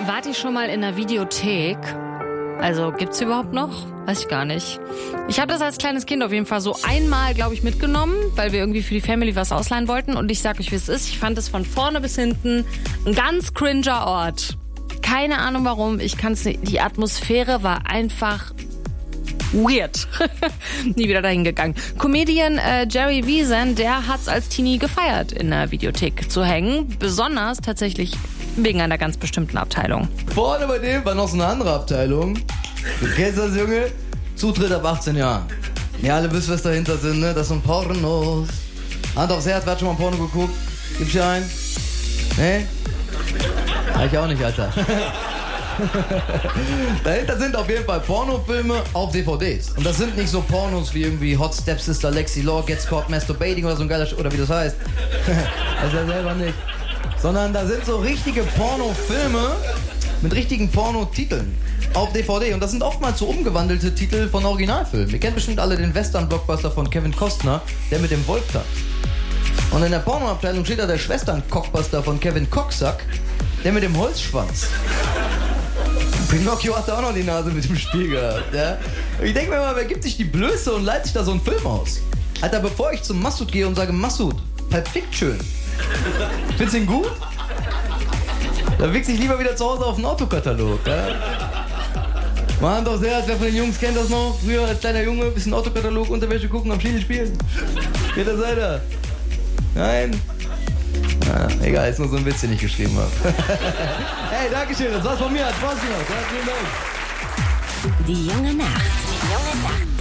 Wart ihr schon mal in der Videothek? Also, gibt's überhaupt noch? Weiß ich gar nicht. Ich habe das als kleines Kind auf jeden Fall so einmal, glaube ich, mitgenommen, weil wir irgendwie für die Family was ausleihen wollten. Und ich sag euch, wie es ist. Ich fand es von vorne bis hinten ein ganz cringer Ort. Keine Ahnung warum. Ich kann's nicht. Die Atmosphäre war einfach weird. Nie wieder dahin gegangen. Comedian Jerry Wiesen, der hat's als Teenie gefeiert, in der Videothek zu hängen. Besonders tatsächlich wegen einer ganz bestimmten Abteilung. Vorne bei dem war noch so eine andere Abteilung. Du kennst das, Junge? Zutritt ab 18 Jahren. Ja, alle wisst, was dahinter sind, ne? Das sind Pornos. Hand aufs Herz, wer hat schon mal ein Porno geguckt? Gibt's hier einen? Ne? Ich auch nicht, Alter. Dahinter sind auf jeden Fall Pornofilme auf DVDs. Und das sind nicht so Pornos wie irgendwie Hot Stepsister Lexi Law Gets Caught Masturbating oder so ein geiler oder wie das heißt. Das ist ja selber nicht. Sondern da sind so richtige Pornofilme mit richtigen Pornotiteln auf DVD. Und das sind oftmals so umgewandelte Titel von Originalfilmen. Ihr kennt bestimmt alle den Western-Blockbuster von Kevin Costner, der mit dem Wolf tanzt. Und in der Pornoabteilung steht da der Schwestern-Cockbuster von Kevin Cocksack, der mit dem Holzschwanz. Pinocchio hatte auch noch die Nase mit dem Spiel gehabt, ja? Ich denke mir mal, wer gibt sich die Blöße und leitet sich da so einen Film aus? Alter, bevor ich zum Massoud gehe und sage, Massoud, Pulp Fiction. Findest du ihn gut? Da wichse ich lieber wieder zu Hause auf den Autokatalog, ja? Mal Hand aufs Herz, wer von den Jungs kennt das noch? Früher als kleiner Junge, bisschen Autokatalog, Unterwäsche gucken, am Schiedel spielen. Jeder seid ihr? Nein? Ja, egal, ist nur so ein Witz, den ich geschrieben habe. Hey, dankeschön, das war's von mir, hat Spaß gemacht. Ja, vielen Dank. Die junge Nacht. Die junge Nacht.